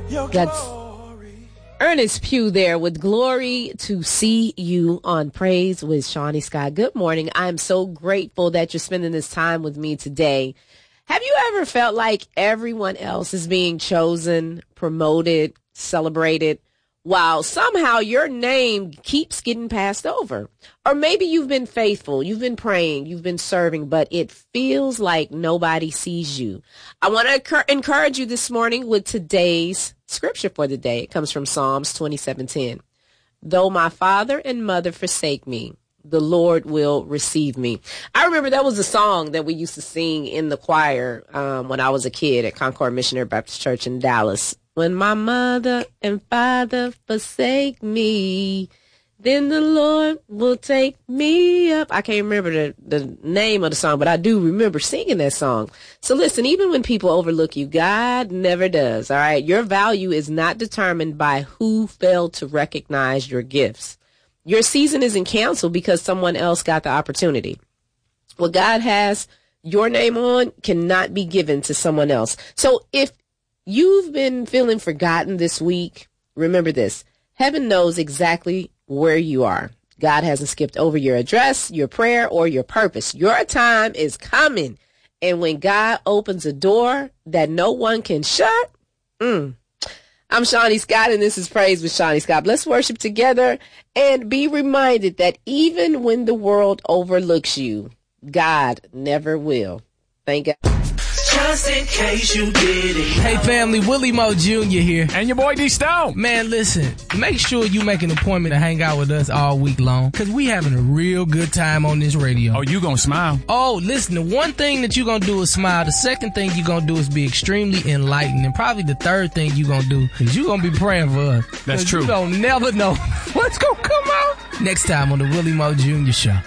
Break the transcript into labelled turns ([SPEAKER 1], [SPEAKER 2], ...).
[SPEAKER 1] That's Ernest Pugh there with Glory to See You on Praise with Shawnee Scott. Good morning. I'm so grateful that you're spending this time with me today. Have you ever felt like everyone else is being chosen, promoted, celebrated, while somehow your name keeps getting passed over? Or maybe you've been faithful, you've been praying, you've been serving, but it feels like nobody sees you. I want to encourage you this morning with today's scripture for the day. It comes from Psalms 27:10. Though my father and mother forsake me, the Lord will receive me. I remember that was a song that we used to sing in the choir when I was a kid at Concord Missionary Baptist Church in Dallas. When my mother and father forsake me, then the Lord will take me up. I can't remember the name of the song, but I do remember singing that song. So listen, even when people overlook you, God never does, all right? Your value is not determined by who failed to recognize your gifts. Your season isn't canceled because someone else got the opportunity. What God has your name on cannot be given to someone else. So if you've been feeling forgotten this week, remember this. Heaven knows exactly where you are. God hasn't skipped over your address, your prayer, or your purpose. Your time is coming. And when God opens a door that no one can shut, I'm Shawnee Scott, and this is Praise with Shawnee Scott. Let's worship together and be reminded that even when the world overlooks you, God never will. Thank God.
[SPEAKER 2] Just in case you didn't.
[SPEAKER 3] Hey family, Willie Moe Jr. here.
[SPEAKER 4] And your boy D Stone.
[SPEAKER 3] Man, listen, make sure you make an appointment to hang out with us all week long, because we having a real good time on this radio.
[SPEAKER 4] Oh, you gonna smile?
[SPEAKER 3] Oh, listen, the one thing that you gonna do is smile. The second thing you gonna do is be extremely enlightened. And probably the third thing you gonna do is you gonna be praying for us.
[SPEAKER 4] That's true.
[SPEAKER 3] You don't never know what's gonna come out. Next time on the Willie Moe Jr. Show.